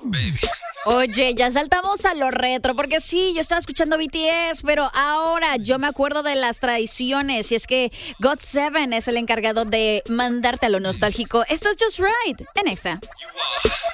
Oye, ya saltamos a lo retro, porque sí, yo estaba escuchando BTS, pero ahora yo me acuerdo de las tradiciones, y es que GOT7 es el encargado de mandarte a lo nostálgico. Esto es Just Right, en Exa.